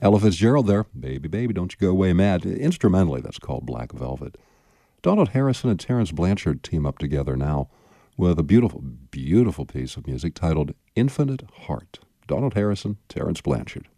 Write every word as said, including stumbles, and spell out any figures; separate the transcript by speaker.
Speaker 1: Ella Fitzgerald there. Baby, baby, don't you go away mad. Instrumentally, that's called Black Velvet. Donald Harrison and Terence Blanchard team up together now with a beautiful, beautiful piece of music titled Infinite Heart. Donald Harrison, Terence Blanchard.